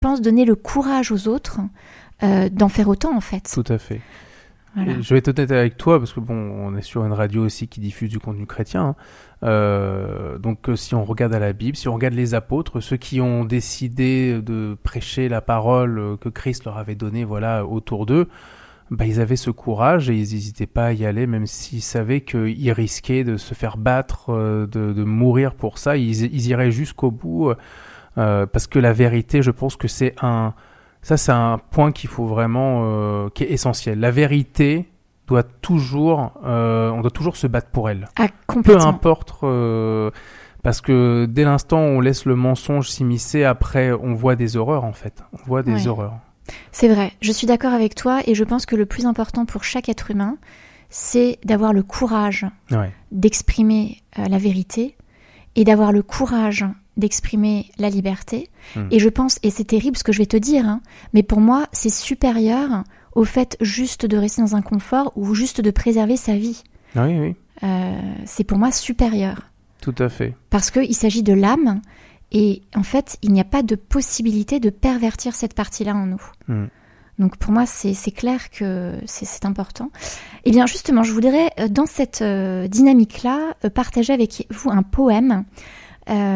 pense, donner le courage aux autres d'en faire autant, en fait. Tout à fait. Voilà. Et je vais être honnête avec toi, parce que bon, on est sur une radio aussi qui diffuse du contenu chrétien. Donc si on regarde à la Bible, si on regarde les apôtres, ceux qui ont décidé de prêcher la parole que Christ leur avait donnée, voilà, autour d'eux, bah, ils avaient ce courage et ils n'hésitaient pas à y aller, même s'ils savaient qu'ils risquaient de se faire battre, de mourir pour ça. Ils iraient jusqu'au bout, parce que la vérité, je pense que c'est un point qu'il faut vraiment, qui est essentiel. La vérité doit toujours, on doit toujours se battre pour elle. Ah, Peu complètement. importe, parce que dès l'instant où on laisse le mensonge s'immiscer, après, on voit des horreurs, en fait. On voit des Ouais. horreurs. C'est vrai, je suis d'accord avec toi et je pense que le plus important pour chaque être humain, c'est d'avoir le courage Ouais. d'exprimer la vérité et d'avoir le courage d'exprimer la liberté. Et je pense, et c'est terrible ce que je vais te dire, hein, mais pour moi, c'est supérieur au fait juste de rester dans un confort ou juste de préserver sa vie. Oui, oui, C'est pour moi supérieur. tout à fait. Parce qu'il s'agit de l'âme et en fait, il n'y a pas de possibilité de pervertir cette partie-là en nous. Donc pour moi, c'est clair que c'est important. Et bien justement, je voudrais, dans cette dynamique-là, partager avec vous un poème